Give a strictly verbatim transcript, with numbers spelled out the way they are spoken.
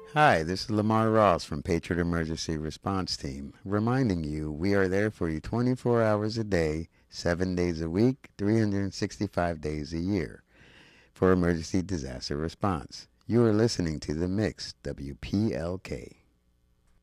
Hi, this is Lamar Ross from Patriot Emergency Response Team, reminding you we are there for you twenty-four hours a day, seven days a week, three hundred sixty-five days a year for emergency disaster response. You are listening to The Mix, W P L K.